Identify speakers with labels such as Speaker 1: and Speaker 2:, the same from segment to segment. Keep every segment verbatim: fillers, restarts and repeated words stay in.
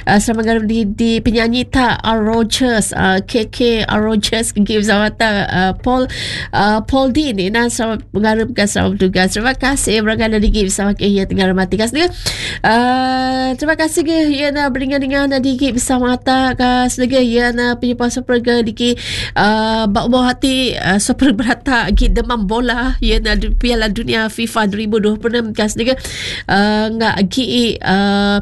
Speaker 1: uh, selamat ngaram di, di penyanyi tak R. Rogers, uh, K K R. Rogers give samata uh, Paul uh, Paul Dean ina selamat ngaram ka selamat tugas. Terima kasih berangkat di give sama ke ia tengah mati kas dia. Uh, terima kasih ke ia na beringan dengan di give sama ta kas dia ia na penyapa super ke di uh, bau-bau hati uh, super berata gi demam bola ia na Piala Dunia FIFA dua ribu dua puluh enam kas dia uh, ngak gi uh,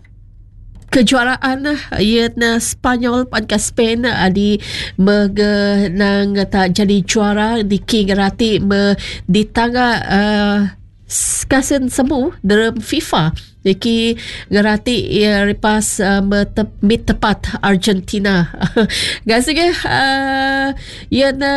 Speaker 1: kejuaraan ia na Spanyol pada Spain di mega nang tak jadi juara di King Rati me di tangga uh, kasen semu dalam FIFA Diki Garati ia ripas uh, mit tepat Argentina. Gasi ke uh, ia na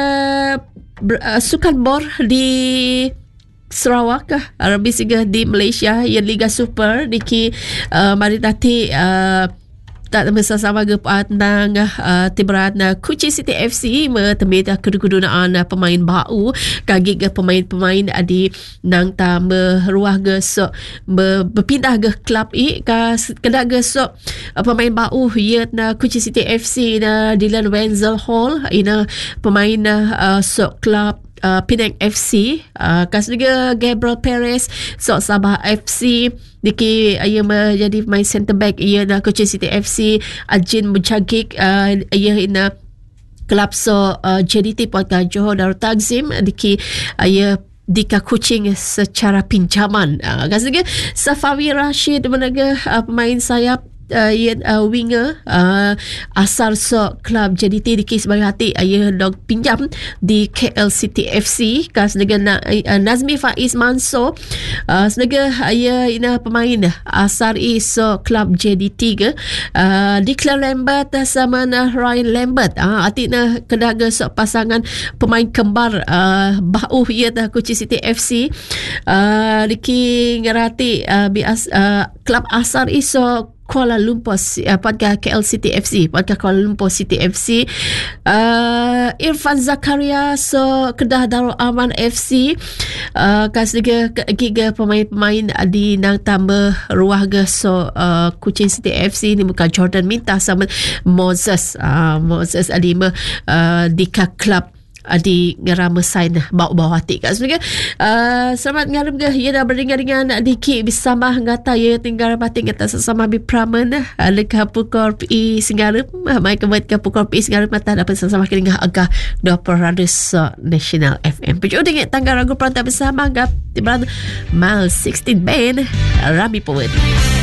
Speaker 1: uh, sukan bor di Sarawak, Arabi Siga di Malaysia, ia Liga Super Diki uh, mari nanti uh, tak bersama ke nang uh, tiberan uh, Kuching City F C mertemida kedua-kedunaan uh, pemain baru kagi ke pemain-pemain adi nang ta meruah ke so me, berpindah ke klub i ka kena ke so uh, pemain baru ia na Kuching City F C na Dylan Wenzel Hall ina pemain uh, so klub Uh, Penang F C uh, kas juga Gabriel Perez so Sabah F C Diki ia menjadi pemain centre back ia dah Kuching City F C Ajin Mujagik uh, ia ina kelab so uh, J D T Puan Johor Darul Takzim Diki uh, ia Dika Kuching secara pinjaman uh, kas juga Safawi Rashid menaga uh, pemain sayap Uh, ia uh, winger uh, asal so klub J D T di sebagai hati ia dog pinjam di K L City F C kas dengan uh, Nazmi Faiz Manso uh, senaga ia ina pemain asal iso klub J D T ke uh, di Declan Lambert sama na Ryan Lambert uh, artinya kena ke so pasangan pemain kembar uh, bau ia dah Kuching City F C uh, diki ngerati uh, bias uh, klub asal iso Kuala Lumpur uh, pada K L City F C pada Kuala Lumpur City F C uh, Irfan Zakaria so Kedah Darul Aman F C uh, kas juga giga pemain-pemain di nang tambah ruah ke so uh, Kuching City F C ni bukan Jordan minta sama Moses uh, Moses adi uh, di klub di ngerama sign bawa-bawa hati kat sebenarnya uh, selamat ngaram ke ia dah beringat-ingat diki bersama ngata ia tinggal batik ngata sesama bipraman uh, leka pukor pi singarum mai kebat ke pukor pi singarum mata dapat sesama kena agak dua peratus National F M pujuk dengan tangga ragu perantau bersama agak di berada Mile enam belas band Rami Poet.